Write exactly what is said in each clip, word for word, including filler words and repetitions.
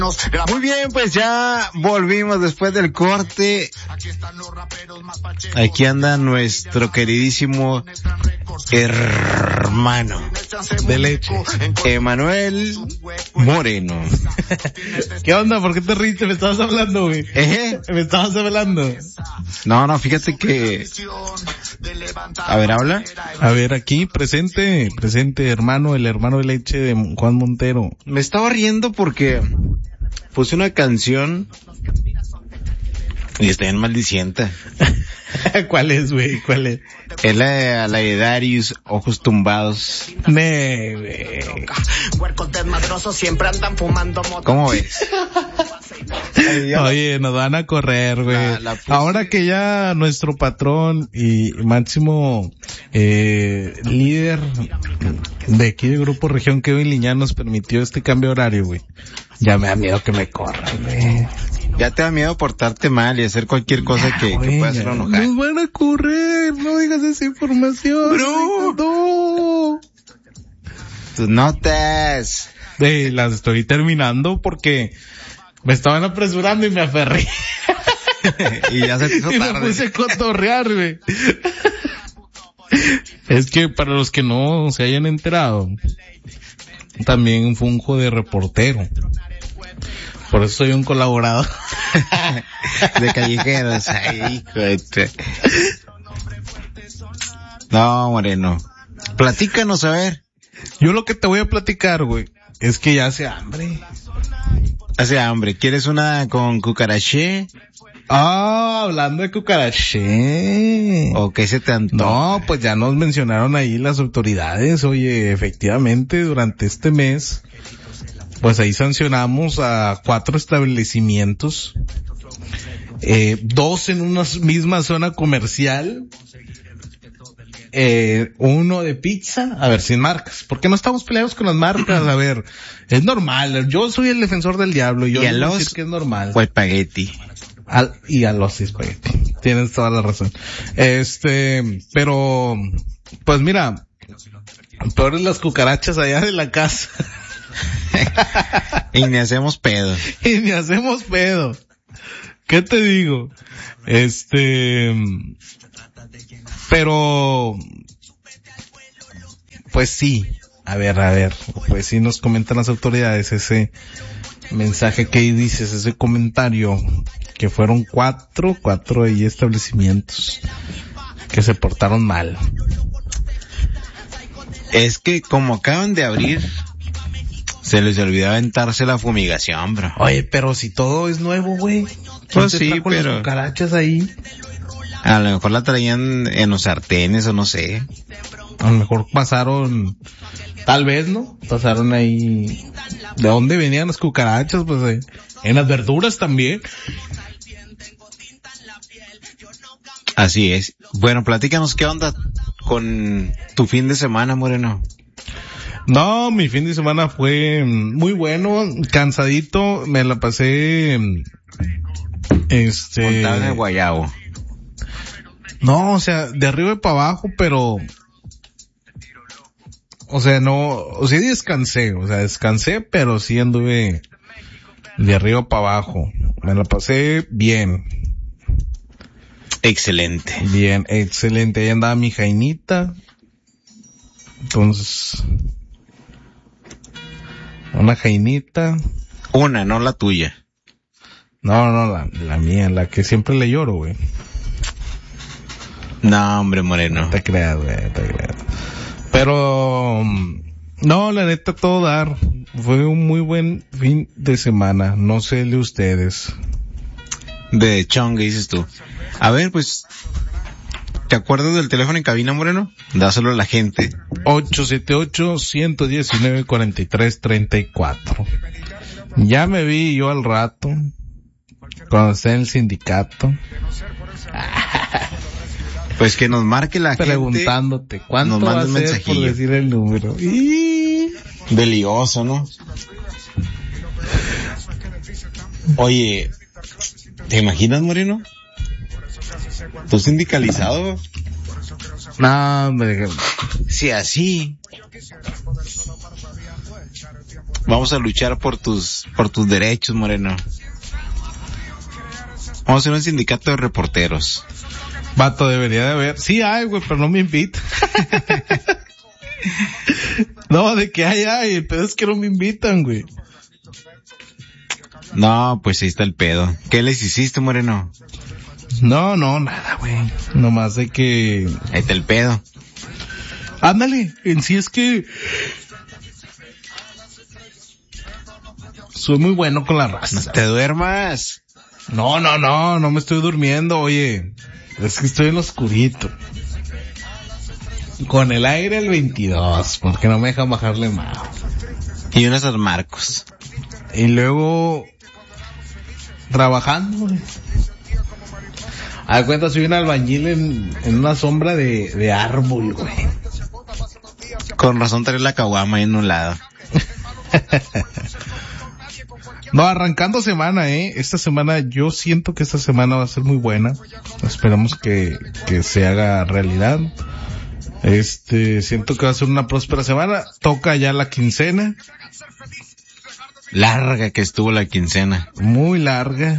Muy bien, pues ya volvimos después del corte. Aquí anda nuestro queridísimo hermano de leche, Emanuel Moreno. ¿Qué onda? ¿Por qué te ríes? ¿Me estabas hablando, güey? ¿Eh? ¿Me estabas hablando? No, no, fíjate que... A ver, habla. A ver, aquí, presente, presente, hermano, el hermano de leche de Juan Montero. Me estaba riendo porque puse una canción y está bien maldicienta. ¿Cuál es, güey? ¿Cuál es? Es la de, la de Darius, Ojos Tumbados. Ne, güey. ¿Cómo ves? Oye, nos van a correr, güey. La, la puse... Ahora que ya nuestro patrón y máximo eh, líder de aquí del Grupo Región, Kevin Liñán, nos permitió este cambio de horario, güey. Ya me da miedo que me corran, güey. Ya te da miedo portarte mal y hacer cualquier cosa ya, que, wey, que pueda hacerlo enojar. Nos van a correr, no digas esa información. No. No. Tus notas. Eh, las estoy terminando porque me estaban apresurando y me aferré. Y ya se te hizo y tarde. me puse a cotorrear, güey. Es que para los que no se hayan enterado, también funjo de reportero. Por eso soy un colaborador. De callejeros. Ay, hijo de... No, Moreno. Platícanos, a ver. Yo lo que te voy a platicar, güey, es que ya hace hambre. Hace hambre. ¿Quieres una con cucaraché? Ah, hablando de cucaraché. ¿O qué se te antoja? No, pues ya nos mencionaron ahí las autoridades. Oye, efectivamente, durante este mes, pues ahí sancionamos a cuatro establecimientos, eh, dos en una misma zona comercial, eh, uno de pizza, a ver, sin marcas, porque no estamos peleados con las marcas, a ver, es normal, yo soy el defensor del diablo y yo y a les voy a los decir que es normal. o espagueti. Al, y a los espagueti, tienes toda la razón. Este, pero, pues mira, peores las cucarachas allá de la casa. Y ni hacemos pedo. Y ni hacemos pedo. ¿Qué te digo? Este, pero, pues sí, a ver, a ver, pues sí nos comentan las autoridades ese mensaje que ahí dices, ese comentario, que fueron cuatro, cuatro ahí establecimientos que se portaron mal. Es que como acaban de abrir, se les olvidó aventarse la fumigación, bro. Oye, pero si todo es nuevo, güey. Pues sí, pero... las cucarachas ahí. A lo mejor la traían en los sartenes o no sé. A lo mejor pasaron, tal vez, ¿no? Pasaron ahí. ¿De dónde venían las cucarachas? Pues eh, en las verduras también. Así es. Bueno, platícanos qué onda con tu fin de semana, Moreno. No, mi fin de semana fue muy bueno, cansadito, me la pasé, este... Montado en el guayabo. No, o sea, de arriba y para abajo, pero... O sea, no, o sea, descansé, o sea, descansé, pero sí anduve de arriba para abajo. Me la pasé bien. Excelente. Bien, excelente. Ahí andaba mi Jainita. Entonces... Una Jainita. Una, no la tuya. No, no, la, la mía, la que siempre le lloro, güey. No, hombre, Moreno. No te creas, güey, no te creas. Pero, no, la neta, todo dar. Fue un muy buen fin de semana. No sé de ustedes. De chonga, dices tú. A ver, pues, ¿te acuerdas del teléfono en cabina, Moreno? Dáselo a la gente. ocho siete ocho, uno uno nueve, cuatro tres tres cuatro. Ya me vi yo al rato, cuando esté en el sindicato. Pues que nos marque la gente. Preguntándote, ¿cuánto nos va a ser por decir el número? Y... de lioso, ¿no? Oye, ¿te imaginas, Moreno? ¿Tú sindicalizado? No, hombre. Si así. Vamos a luchar por tus, por tus derechos, Moreno. Vamos a hacer un sindicato de reporteros. Vato, debería de haber. Sí hay, güey, pero no me invitan. No, de que hay, hay. El pedo es que no me invitan, güey. No, pues ahí está el pedo. ¿Qué les hiciste, Moreno? No, no, nada, güey. Nomás de que... Ahí está el pedo. Ándale, en sí es que... soy muy bueno con la raza. No te duermas. No, no, no, no me estoy durmiendo, oye. Es que estoy en lo oscurito. Con el aire al veintidós, porque no me dejan bajarle más. Y unas San Marcos. Y luego... trabajando, güey. A ver, cuenta, soy un albañil en, en una sombra de, de árbol, güey. Con razón trae la caguama ahí en un lado. No, arrancando semana, eh. Esta semana, yo siento que esta semana va a ser muy buena. Esperamos que, que se haga realidad. Este, siento que va a ser una próspera semana. Toca ya la quincena. Larga que estuvo la quincena. Muy larga.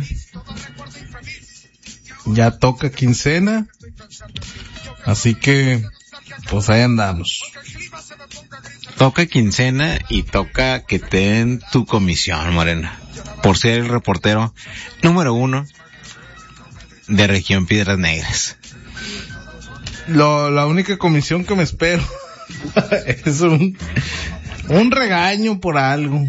Ya toca quincena. Así que, pues ahí andamos. Toca quincena y toca que te den tu comisión, Morena. Por ser el reportero número uno de Región Piedras Negras. Lo, la única comisión que me espero es un, un regaño por algo.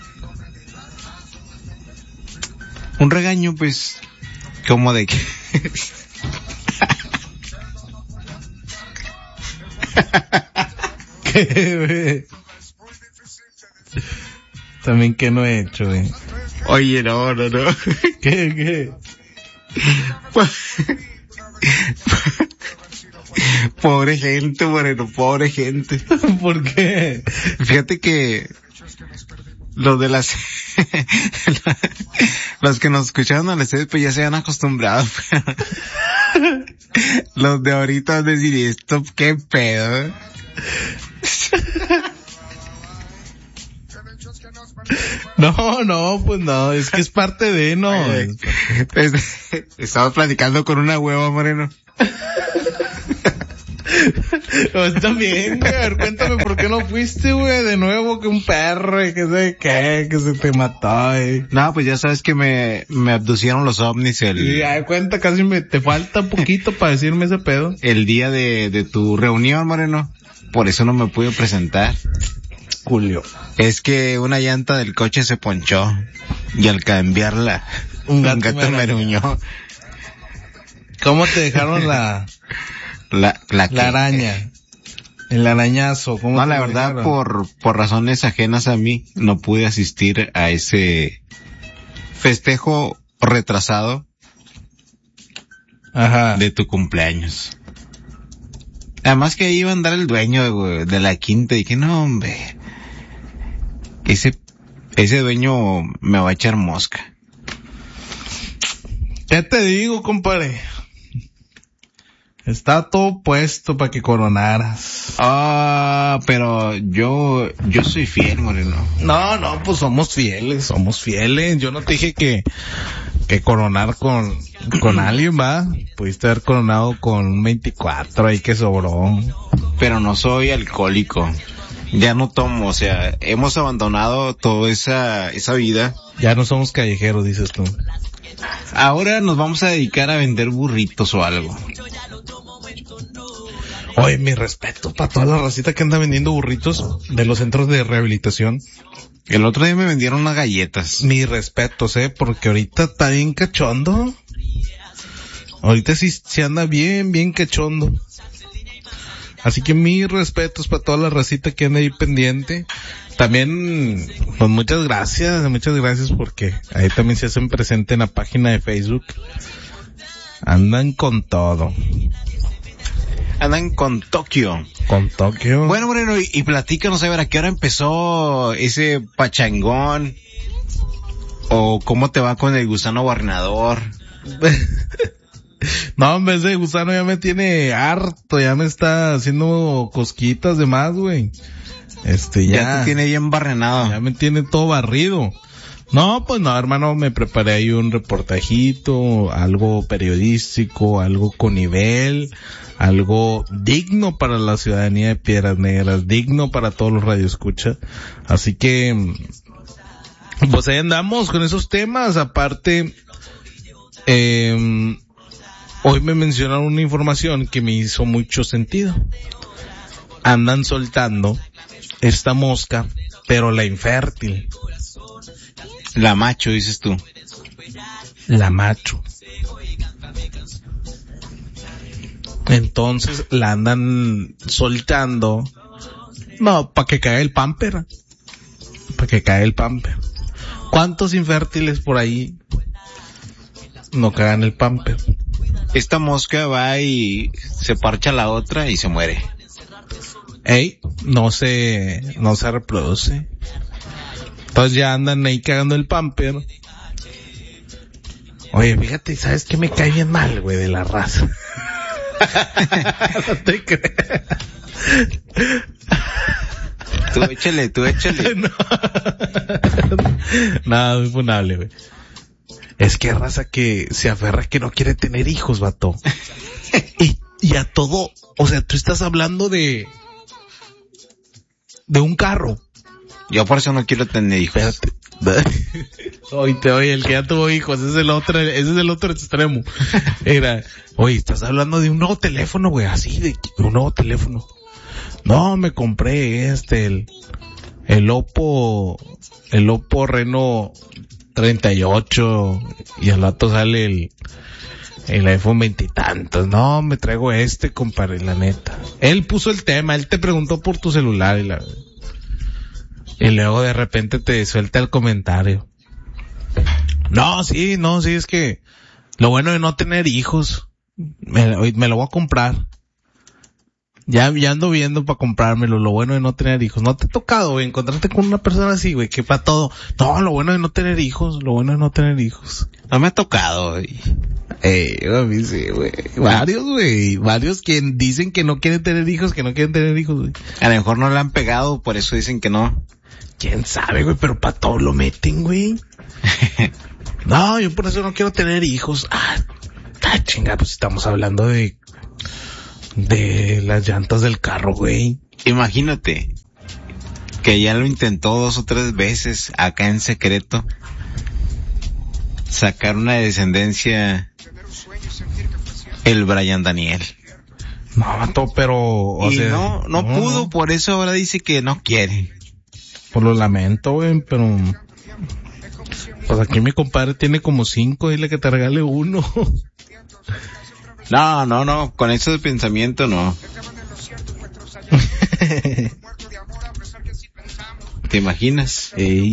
Un regaño, pues, como de que... ¿Qué, también que no he hecho, güey. Oye, no, no, no. ¿Qué, qué? Pobre gente, Moreno, pobre gente. ¿Por qué? Fíjate que los de las los que nos escucharon a las seis pues ya se han acostumbrado. Los de ahorita van a decir esto, qué pedo. No, no, pues no, es que es parte de, no. Estaba platicando con una hueva, Moreno. Pues también, güey, a ver, cuéntame por qué no fuiste, güey, de nuevo que un perro, y que sé qué, que se te mató, güey. No, pues ya sabes que me, me abducieron los ovnis el... Y a ver, cuenta, casi me, te falta un poquito para decirme ese pedo. El día de, de tu reunión, Moreno. Por eso no me pude presentar. Julio. Es que una llanta del coche se ponchó. Y al cambiarla, un gato, un gato me arañó. ¿Cómo te dejaron la... La, la, la araña? El arañazo. ¿Cómo no, te la verdad, dejaron? por, por razones ajenas a mí, no pude asistir a ese festejo retrasado. Ajá. De tu cumpleaños. Además que ahí iba a andar el dueño de, de la quinta y dije, no, hombre, ese, ese dueño me va a echar mosca. ¿Qué te digo, compadre? Está todo puesto para que coronaras. Ah, pero yo, yo soy fiel, Moreno. No, no, pues somos fieles, somos fieles. Yo no te dije que, que coronar con, con alguien, va. Pudiste haber coronado con un veinticuatro ahí que sobró. Pero no soy alcohólico. Ya no tomo, o sea, hemos abandonado toda esa, esa vida. Ya no somos callejeros, dices tú. Ahora nos vamos a dedicar a vender burritos o algo. Oye, mi respeto para toda la racita que anda vendiendo burritos de los centros de rehabilitación. El otro día me vendieron unas galletas. Mi respeto, eh, porque ahorita está bien cachondo. Ahorita sí se anda bien, bien cachondo. Así que mis respetos para toda la racita que anda ahí pendiente. También, pues muchas gracias, muchas gracias porque ahí también se hacen presente en la página de Facebook. Andan con todo. Andan con Tokio. Con Tokio. Bueno, Moreno, y, y platícanos a ver a qué hora empezó ese pachangón. O cómo te va con el gusano guarnador. No, en vez de gusano ya me tiene harto, ya me está haciendo cosquitas de más, güey. Este, ya. Ya te tiene bien barrenado. Ya me tiene todo barrido. No, pues no, hermano, me preparé ahí un reportajito, algo periodístico, algo con nivel, algo digno para la ciudadanía de Piedras Negras, digno para todos los radioescuchas. Así que, pues ahí andamos con esos temas. Aparte, eh, hoy me mencionaron una información que me hizo mucho sentido. Andan soltando esta mosca, pero la infértil. La macho, dices tú. La macho. Entonces la andan soltando. No, para que caiga el pamper. Para que caiga el pamper. ¿Cuántos infértiles por ahí no cagan el pamper? Esta mosca va y se parcha a la otra y se muere. Ey, no se, no se reproduce. Entonces ya andan ahí cagando el pamper. Oye, fíjate, ¿sabes qué me cae bien mal, güey, de la raza? No te creas. Tú échale, tú échale. No. Nada, muy funable, güey. Es que raza que se aferra que no quiere tener hijos, vato. Y, y a todo, o sea, tú estás hablando de, de un carro. Yo por eso no quiero tener hijos. Espérate. Oye, te oye, el que ya tuvo hijos, ese es el otro, ese es el otro extremo. Era, oye, estás hablando de un nuevo teléfono, güey, así, de un nuevo teléfono. No, me compré este, el, el Oppo, el Oppo Reno treinta y ocho, y al rato sale el, el iPhone veintitantos. No, me traigo este, compadre, la neta. Él puso el tema, él te preguntó por tu celular y la... Y luego de repente te suelta el comentario. No, sí, no, sí, es que lo bueno de no tener hijos, me, me lo voy a comprar. Ya, ya ando viendo para comprármelo, lo bueno de no tener hijos. ¿No te ha tocado, güey, encontrarte con una persona así, güey, que para todo? No, lo bueno de no tener hijos, lo bueno de no tener hijos. No me ha tocado, güey. Eh, a mí sí, güey. Varios, güey. Varios que dicen que no quieren tener hijos, que no quieren tener hijos, güey. A lo mejor no le han pegado, por eso dicen que no. ¿Quién sabe, güey? Pero para todo lo meten, güey. No, yo por eso no quiero tener hijos. Ah, ah chinga, pues estamos hablando de... de las llantas del carro, güey. Imagínate que ya lo intentó dos o tres veces acá en secreto sacar una descendencia el Brian Daniel. No, mato, pero... O y sea, no, no, no pudo, por eso ahora dice que no quiere. Pues lo lamento, güey, pero... Pues aquí mi compadre tiene como cinco, dile que te regale uno. No, no, no, con eso de pensamiento no. ¿Te imaginas? Ey.